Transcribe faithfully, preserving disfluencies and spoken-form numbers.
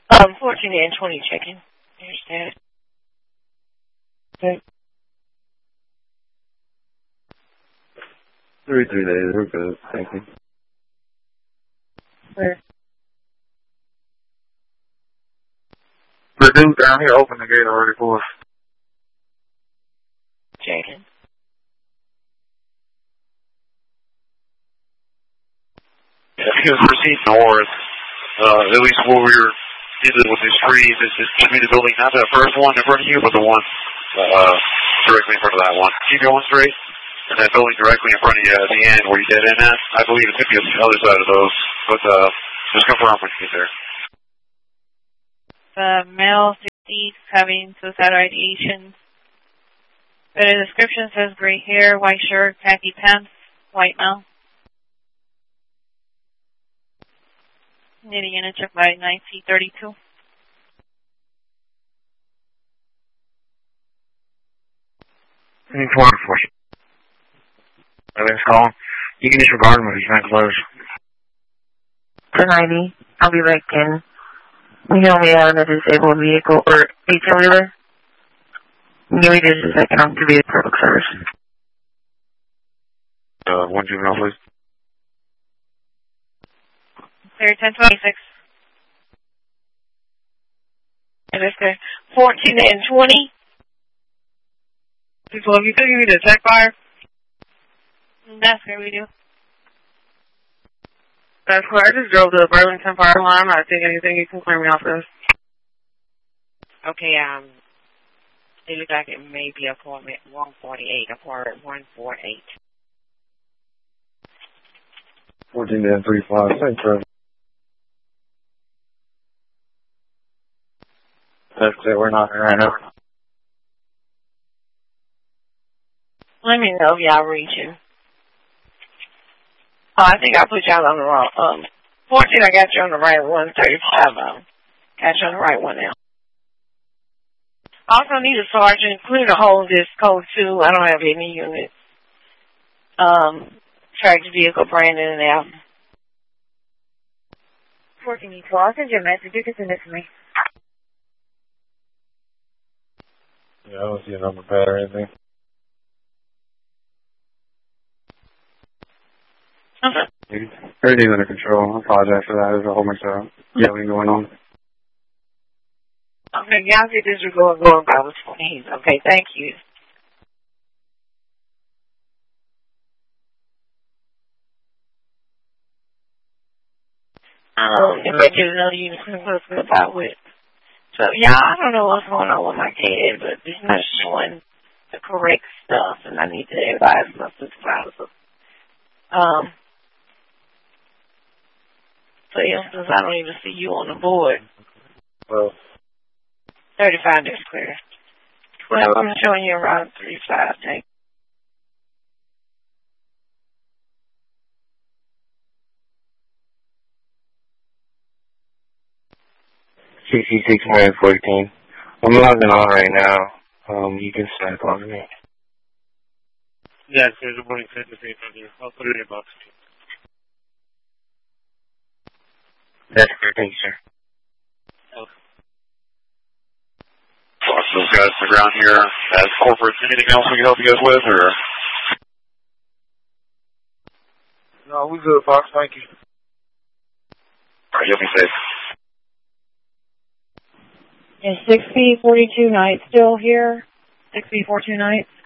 Um, fourteen and twenty checking. There's that. Okay. Three, three days. We're good. Thank you. Where? The dude down here opened the gate already for us. Checking. Yeah, because proceed north, uh, at least where we were dealing with these trees, is just to be the building, not that first one in front of you, but the one uh, directly in front of that one. Keep going straight, and that building directly in front of you at the end where you dead in at, I believe it could be on the other side of those, but uh, just confirm when you get there. The male sixties having suicidal ideations. The description says gray hair, white shirt, khaki pants, white mouth. Need a unit check by nine C thirty-two. Thanks, water for you. Everything's calling. You can disregard him if he's not close. ten ninety. I'll be back in. You know me on a disabled vehicle or eighteen-wheeler. Give me just a second. I'll give you the public service. Uh, one juvenile, please. Clear ten twenty-six. And it's clear. fourteen and twenty. People, if you could give me the check bar. That's what we do. That's clear. I just drove to the Burlington fire alarm. I think anything you can clear me off this. Okay, um, it looks like it may be appointment one forty-eight, appointment one forty-eight. fourteen and three five. Thanks, bro. That's clear. We're not right now. Let me know if y'all reaching. Oh, I think I put y'all on the wrong. Um, fourteen, I got you on the right one. thirty-five, um, got you on the right one now. Also need a sergeant. Clear the whole this code two. I don't have any units. Um, charge vehicle, Brandon and Alvin. fourteen E twelve. I'll send you a message. You can send it to me. Yeah, I don't see a number pad or anything. Okay. Everything's under control. I apologize for that. There's a whole bunch of yelling going on. Okay, y'all get this report going by the twenties. Okay, thank you. Um, if I get another unit, what's going about with. So, y'all, I don't know what's going on with my head, but it's not showing the correct stuff, and I need to advise my supervisor. Um, for instance, I don't even see you on the board. Well, thirty-five is clear. twelve, I'm showing you around thirty-five. Thank sixty-six fourteen. I'm logging on right now. Um, you can snap on me. Yes, there's a morning sent to me from you. I'll put it in your box. That's correct, thank you, sir. Okay. Watch those guys on the ground here. As corporate, anything else we can help you guys with, or? No, we good, Fox. Thank you. All right, you'll be safe. you. Is six B forty-two Night still here? six B forty-two Night?